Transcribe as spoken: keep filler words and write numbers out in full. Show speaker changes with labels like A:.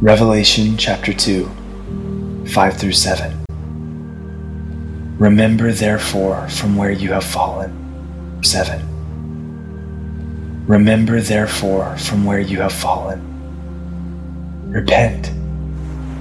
A: Revelation chapter two, five through seven. Remember therefore from where you have fallen. seven. Remember therefore from where you have fallen. Repent